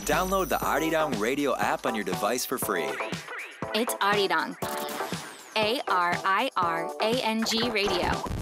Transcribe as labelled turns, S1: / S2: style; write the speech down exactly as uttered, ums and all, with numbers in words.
S1: Download the Arirang Radio app on your device for free.
S2: It's Arirang. A R I R A N G Radio.